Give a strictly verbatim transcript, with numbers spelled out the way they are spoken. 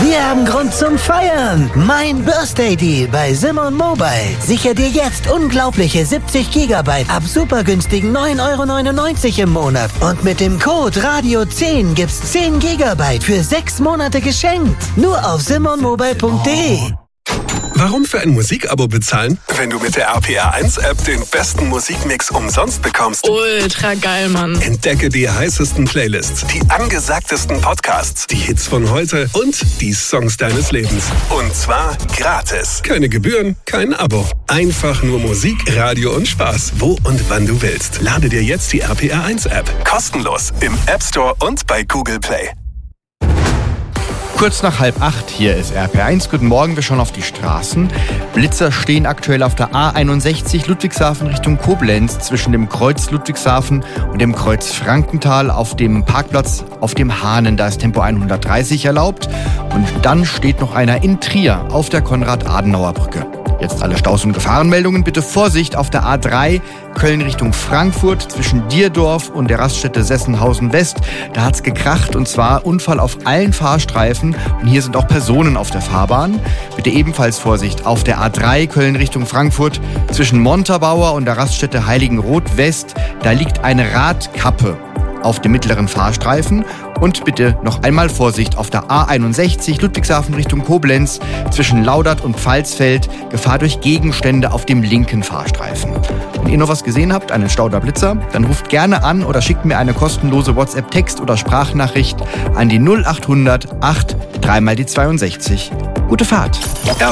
Wir haben Grund zum Feiern. Mein Birthday Deal bei Simon Mobile. Sicher dir jetzt unglaubliche siebzig Gigabyte ab super günstigen neun Euro neunundneunzig im Monat. Und mit dem Code Radio zehn gibt's zehn Gigabyte für sechs Monate geschenkt. Nur auf simon mobile punkt de. Warum für ein Musikabo bezahlen, wenn du mit der R P R eins App den besten Musikmix umsonst bekommst? Ultra geil, Mann. Entdecke die heißesten Playlists, die angesagtesten Podcasts, die Hits von heute und die Songs deines Lebens. Und zwar gratis. Keine Gebühren, kein Abo. Einfach nur Musik, Radio und Spaß, wo und wann du willst. Lade dir jetzt die R P R eins App. Kostenlos im App Store und bei Google Play. Kurz nach halb acht, hier ist R P R eins. Guten Morgen, wir schauen auf die Straßen. Blitzer stehen aktuell auf der A einundsechzig Ludwigshafen Richtung Koblenz zwischen dem Kreuz Ludwigshafen und dem Kreuz Frankenthal auf dem Parkplatz auf dem Hahnen. Da ist Tempo hundertdreißig erlaubt. Und dann steht noch einer in Trier auf der Konrad-Adenauer-Brücke. Jetzt alle Staus- und Gefahrenmeldungen. Bitte Vorsicht auf der A drei, Köln Richtung Frankfurt, zwischen Dierdorf und der Raststätte Sessenhausen West. Da hat's gekracht, und zwar Unfall auf allen Fahrstreifen. Und hier sind auch Personen auf der Fahrbahn. Bitte ebenfalls Vorsicht auf der A drei, Köln Richtung Frankfurt, zwischen Montabaur und der Raststätte Heiligenroth West. Da liegt eine Radkappe auf dem mittleren Fahrstreifen. Und bitte noch einmal Vorsicht auf der A einundsechzig, Ludwigshafen Richtung Koblenz, zwischen Laudert und Pfalzfeld, Gefahr durch Gegenstände auf dem linken Fahrstreifen. Wenn ihr noch was gesehen habt, einen Stau oder Blitzer, dann ruft gerne an oder schickt mir eine kostenlose WhatsApp-Text- oder Sprachnachricht an die null achthundert acht drei mal die zweiundsechzig. Gute Fahrt!